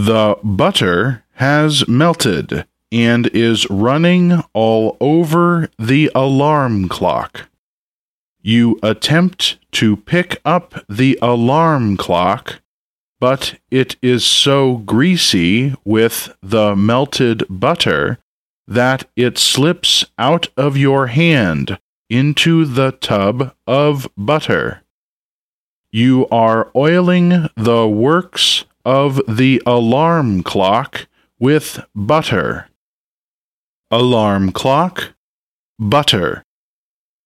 The butter has melted and is running all over the alarm clock. You attempt to pick up the alarm clock, but it is so greasy with the melted butter that it slips out of your hand into the tub of butter. You are oiling the works of the alarm clock with butter. Alarm clock, butter.